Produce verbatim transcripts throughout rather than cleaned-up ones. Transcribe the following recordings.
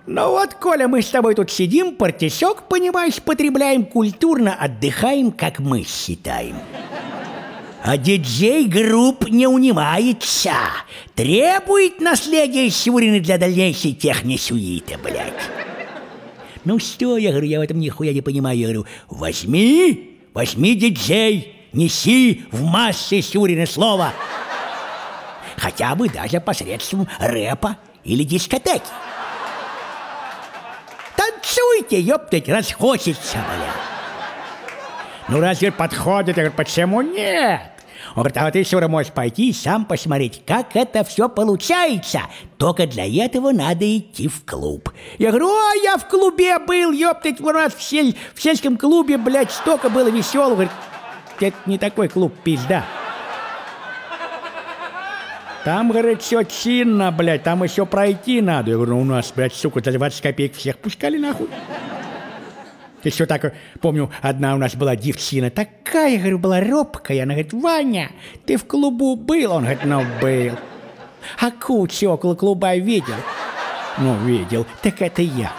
Ну вот, Коля, мы с тобой тут сидим, партисек, понимаешь, потребляем, культурно отдыхаем, как мы считаем. А диджей групп не унимается. Требует наследия Сюрина для дальнейшей техносуиты, блядь. Ну что, я говорю, я в этом нихуя не понимаю. Я говорю, возьми, возьми, диджей, неси в массы Сюрина слово. Хотя бы даже посредством рэпа или дискотеки. Танцуйте, ёптать, раз хочется, бля. Ну разве подходит? Я говорю, почему нет? Он говорит, а вот ты, Сюра, можешь пойти и сам посмотреть, как это все получается. Только для этого надо идти в клуб. Я говорю, о, я в клубе был, ёптать, у нас в, сель, в сельском клубе, блядь, столько было веселого. Говорит, это не такой клуб, пизда. Там, говорит, все чинно, блядь, там еще пройти надо. Я говорю, ну у нас, блядь, сука, за двадцать копеек всех пускали нахуй. Еще так, помню, одна у нас была девчина, такая, говорю, была робкая. Она говорит, Ваня, ты в клубу был? Он говорит, ну, был. А кучу около клуба видел? Ну, видел. Так это я.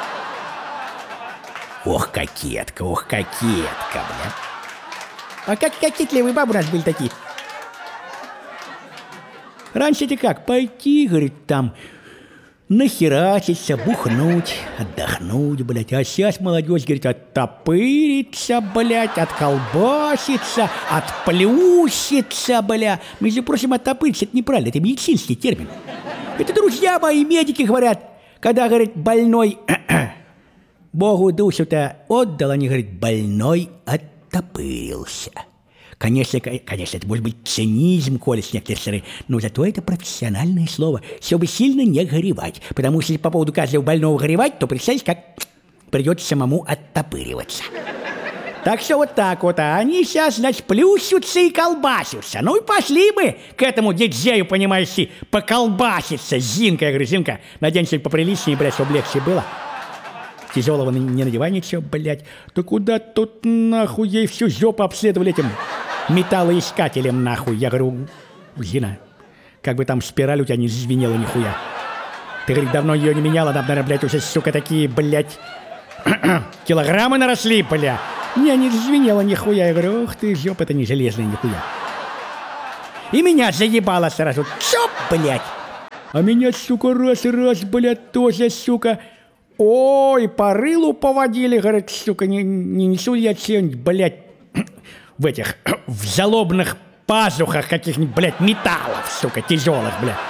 Ох, кокетка, ох, кокетка, бля. А как кокетливые бабы у нас были такие? Раньше-то как, пойти, говорит, там... нахерачиться, бухнуть, отдохнуть, блядь. А сейчас молодежь, говорит, оттопыриться, блядь, отколбаситься, отплющиться, бля. Между прочим, оттопыриться — это неправильно, это медицинский термин. Это друзья мои, медики говорят, когда, говорит, больной Богу душу-то отдал, они, говорит, больной оттопырился. Конечно, конечно, это может быть цинизм, Коля, с некоторой стороны, но зато это профессиональное слово, чтобы сильно не горевать. Потому что если по поводу каждого больного горевать, то представьте, как придется самому оттопыриваться. Так что вот так вот, а они сейчас, значит, плющутся и колбасятся. Ну и пошли мы к этому диджею, понимаешь, поколбаситься. Зинка, я говорю, Зинка, надень что-нибудь поприличнее, блядь, чтобы легче было. Тяжелого не надевай ничего, блядь. Да куда тут нахуй ей всю жопу обследовали этим металлоискателем, нахуй. Я говорю, Зина, как бы там спираль у тебя не звенела нихуя. Ты, говорит, давно ее не меняла, там, наверное, блядь, уже, сука, такие, блядь, килограммы наросли, бля. Не, не звенела нихуя. Я говорю, ух ты, жопа, это не железная нихуя. И меня заебало сразу. Чоп, блядь. А меня, сука, раз-раз, блядь, тоже, сука... Ой, по рылу поводили, говорит, сука, не, не несу я что-нибудь, блядь, в этих, в залобных пазухах каких-нибудь, блядь, металлов, сука, тяжелых, блядь.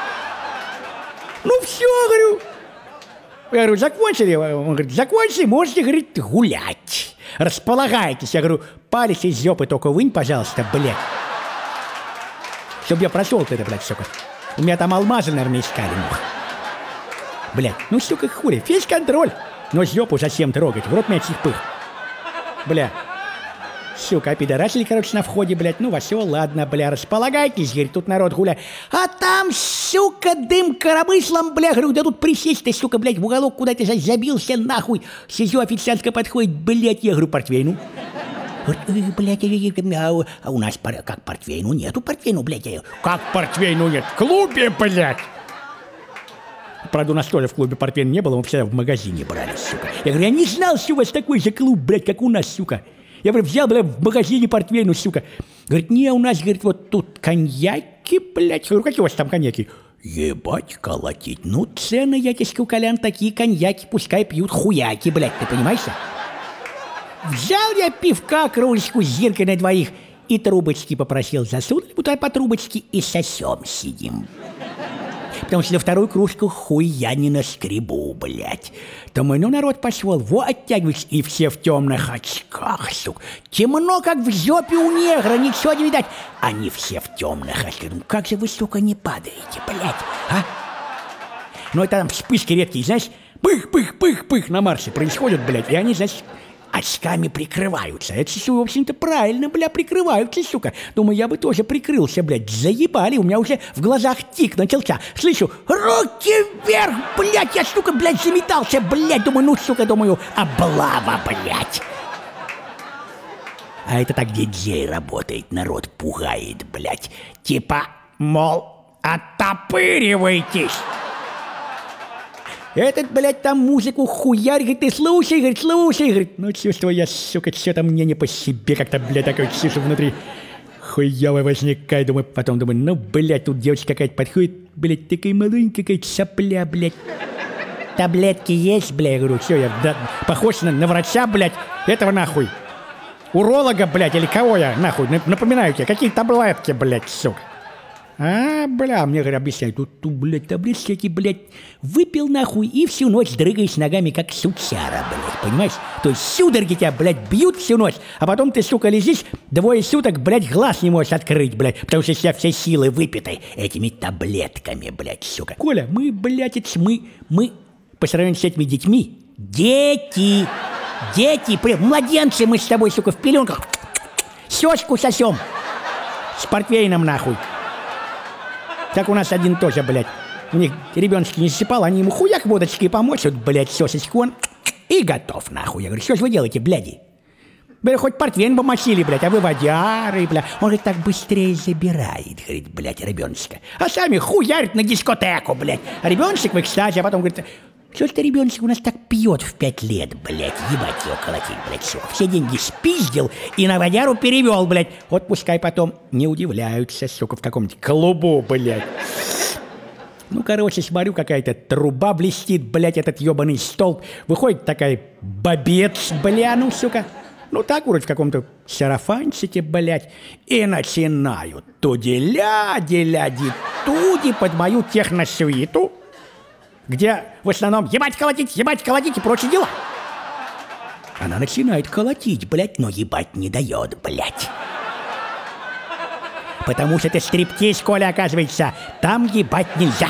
Ну все, говорю. Я говорю, закончили? Он говорит, закончили, можете, говорит, гулять. Располагайтесь. Я говорю, палец из жопы только вынь, пожалуйста, блядь. Чтоб я прошел-то это, блядь, сука. У меня там алмазы, наверное, искали, мух. Блядь, ну, сука, хули, фейс-контроль. Но жопу зачем трогать, в рот меня чихпых. Бля, сука, опидорасили, короче, на входе, блядь. Ну, все, ладно, бля, располагайтесь, говорит, тут народ гуляет. А там, сука, дым коромыслом, бля, говорю, да тут присесть ты, сука, блядь, в уголок куда-то забился, нахуй. Сижу, официантка подходит, блядь, я говорю, портвейну. Говорит, блядь, а, а у нас как портвейну? Нету портвейну, блядь. Как портвейну нет? В клубе, блядь. Правда, у нас тоже в клубе портвейна не было, мы всегда в магазине брали, сука. Я говорю, я не знал, что у вас такой же клуб, блядь, как у нас, сука. Я, говорю, взял, блядь, в магазине портвейну, сука. Говорит, не, у нас, говорит, вот тут коньяки, блядь. Я говорю, какие у вас там коньяки? Ебать, колотить. Ну, цены, я тебе скажу, Колян, такие коньяки, пускай пьют хуяки, блядь, ты понимаешь? Взял я пивка, кружечку с зиркой на двоих и трубочки попросил. Засунули туда по трубочке и сосем сидим. Потому что на вторую кружку хуй я не наскребу, блядь. Думаю, ну народ пошел, во, оттягивается, и все в темных очках, сука. Темно, как в жопе у негра, ничего не видать. Они все в темных очках. Ну как же вы, сука, не падаете, блядь, а? Ну это там вспышки редкие, знаешь, пых-пых-пых-пых на марше происходят, блядь, и они, значит, очками прикрываются. Это, в общем-то, правильно, бля, прикрываются, сука. Думаю, я бы тоже прикрылся, блядь. Заебали, у меня уже в глазах тик начался. Слышу, руки вверх, блядь, я, сука, блядь, заметался, блядь. Думаю, ну, сука, думаю, облава, блядь. А это так диджей работает, народ пугает, блядь. Типа, мол, оттопыривайтесь. Этот, блядь, там музыку хуярь, говорит, ты слушай, говорит, слушай, говорит. Ну, чувствую я, сука, что-то мне не по себе, как-то, блядь, такое чувство внутри. Хуёво возникает, думаю, потом думаю, ну, блядь, тут девочка какая-то подходит, блядь, такая маленькая какая-то сопля, блядь. Таблетки есть, блядь, я говорю, все, я да, похож на, на врача, блядь, этого нахуй. Уролога, блядь, или кого я, нахуй, напоминаю тебе, какие таблетки, блядь, сука. А, бля, мне, говорят, объясняют, тут, тут, блядь, таблетки всякие, блядь, выпил, нахуй, и всю ночь дрыгаешь ногами, как сучара, блядь, понимаешь? То есть судороги тебя, блядь, бьют всю ночь, а потом ты, сука, лежишь, двое суток, блядь, глаз не можешь открыть, блядь, потому что у тебя все силы выпиты этими таблетками, блядь, сука. Коля, мы, блядь, это мы, мы, по сравнению с этими детьми, дети, дети, младенцы мы с тобой, сука, в пеленках, сёчку сосем с портвейном, нахуй. Так у нас один тоже, блядь, у них ребеночки не засыпал, они ему хуяк водочки помочь, вот, блядь, сосочку он, и готов, нахуй. Я говорю, что ж вы делаете, бляди? Бля, хоть портвейн помочили, блядь, а вы водяры, бля. Он говорит, так быстрее забирает, говорит, блядь, ребеночка. А сами хуярят на дискотеку, блядь. А ребеночек в экстазе, а потом говорит, что ж ты, ребеночек, у нас так пьет в пять лет, блядь, ебать его колотить, блядь, все. Все деньги спиздил и на водяру перевел, блядь. Вот пускай потом не удивляются, сука, в каком-нибудь клубу, блядь. Ну, короче, смотрю, какая-то труба блестит, блядь, этот ебаный столб. Выходит такая бабец, бля, ну, сука. Ну, так вроде в каком-то сарафанчике, блядь. И начинают туди-ля-ди-ля-ди-туди под мою техносвиту, где в основном ебать колотить, ебать колотить и прочие дела. Она начинает колотить, блядь, но ебать не дает, блядь. Потому что это стриптиз, Коля, оказывается, там ебать нельзя.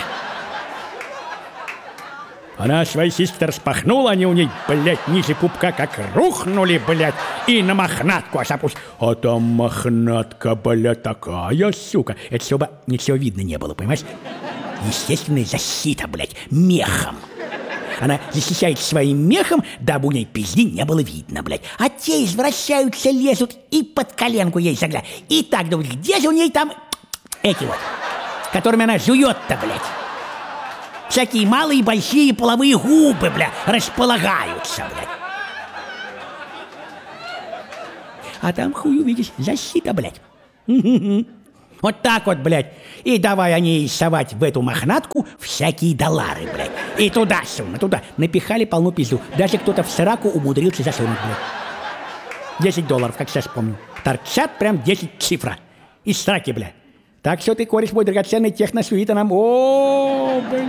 Она свои сиськи распахнула, они у ней, блядь, ниже пупка как рухнули, блядь, и на мохнатку аж опусть. А там мохнатка, блядь, такая, сука. Это все бы ничего видно не было, понимаешь? Естественная защита, блядь, мехом. Она защищает своим мехом, дабы у ней пизди не было видно, блядь. А те извращаются, лезут и под коленку ей заглядывают. И так думают, где же у ней там эти вот, которыми она жует-то, блядь. Всякие малые и большие половые губы, бля, располагаются, блядь. А там, хуй увидишь, защита, блядь. Вот так вот, блядь. И давай они совать в эту мохнатку всякие доллары, блядь. И туда сунут, туда. Напихали полну пизду. Даже кто-то в сраку умудрился засунуть, блядь. десять долларов, как сейчас помню. Торчат прям десять цифра. Из сраки, блядь. Так что ты, кореш мой драгоценный, техносвита нам... О, блядь.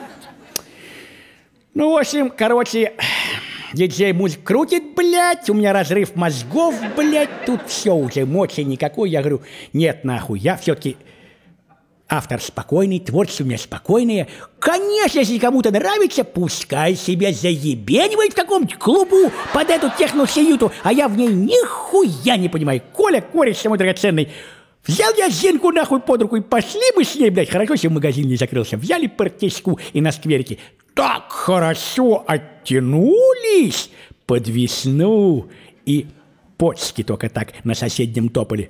Ну, в общем, короче... Диджей музык крутит, блядь, у меня разрыв мозгов, блядь, тут все уже, мочи никакой. Я говорю, нет, нахуй, я все-таки автор спокойный, творчество у меня спокойное. Конечно, если кому-то нравится, пускай себе заебенивает в каком-нибудь клубу под эту техносиюту, а я в ней нихуя не понимаю. Коля, кореш мой драгоценный, взял я Зинку нахуй под руку и пошли мы с ней, блядь, хорошо, если магазин не закрылся. Взяли партишку и на скверике. Так хорошо оттянулись под весну, и почки только так на соседнем тополе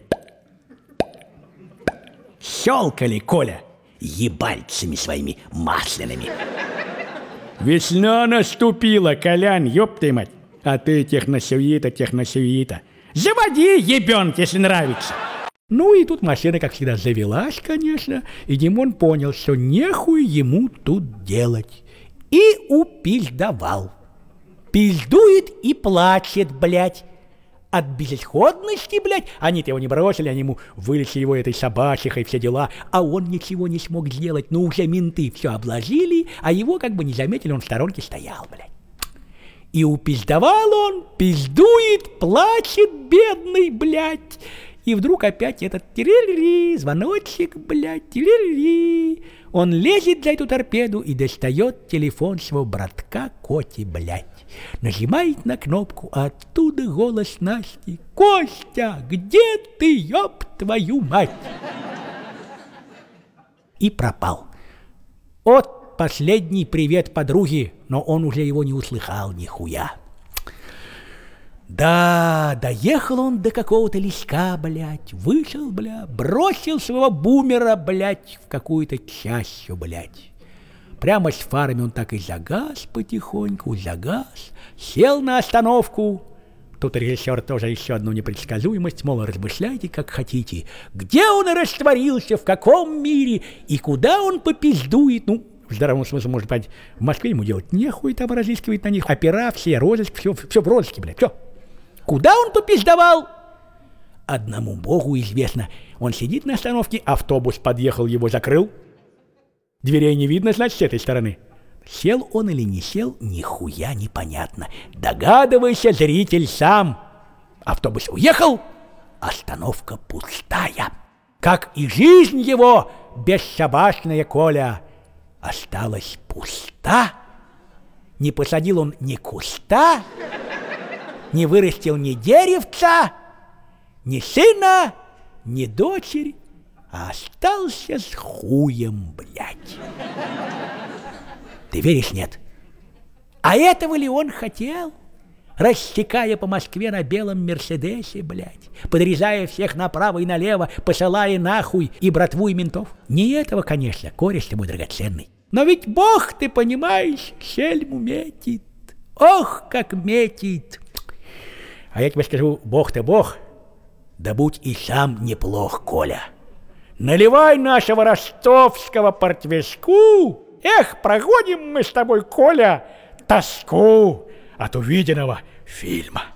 щелкали, Коля, ебальцами своими масляными. Весна наступила, Колян, ёб ты мать, а ты техносвита, техносвита. Заводи, ебёнок, если нравится. Ну и тут машина, как всегда, завелась, конечно, и Димон понял, что нехуй ему тут делать. И упиздовал. Пиздует и плачет, блядь. От безысходности, блядь. Они-то его не бросили, они ему вылечили его этой собачихой, все дела. А он ничего не смог сделать. Но уже менты все обложили, а его как бы не заметили, он в сторонке стоял, блядь. И упиздовал он, пиздует, плачет, бедный, блядь. И вдруг опять этот тирили, звоночек, блядь, тирили. Он лезет за эту торпеду и достает телефон своего братка Коти, блядь. Нажимает на кнопку, а оттуда голос Насти. «Костя, где ты, ёб твою мать?» И пропал. Вот последний привет подруге, но он уже его не услыхал нихуя. Да, доехал он до какого-то леска, блядь, вышел, бля, бросил своего бумера, блядь, в какую-то чащу, блядь. Прямо с фарами он так и загас потихоньку, загас, сел на остановку. Тут режиссер тоже еще одну непредсказуемость, мол, размышляйте, как хотите. Где он растворился, в каком мире и куда он попиздует? Ну, в здравом смысле, может быть, в Москве ему делать нехуй, там разыскивать на них. Опера, все, розыск, все, все в розыске, блядь, все. Куда он попиздовал? Одному богу известно. Он сидит на остановке, автобус подъехал, его закрыл. Дверей не видно, значит, с этой стороны. Сел он или не сел, нихуя непонятно. Догадывайся, зритель, сам. Автобус уехал, остановка пустая. Как и жизнь его, бесшабашная Коля, осталась пуста. Не посадил он ни куста, не вырастил ни деревца, ни сына, ни дочери, а остался с хуем, блядь. Ты веришь, нет? А этого ли он хотел? Рассекая по Москве на белом Мерседесе, блядь, подрезая всех направо и налево, посылая нахуй и братву, и ментов. Не этого, конечно, кореш ты мой драгоценный. Но ведь Бог, ты понимаешь, шельму метит. Ох, как метит. А я тебе скажу, Бог-то Бог, да будь и сам неплох, Коля. Наливай нашего ростовского портвейску. Эх, прогоним мы с тобой, Коля, тоску от увиденного фильма.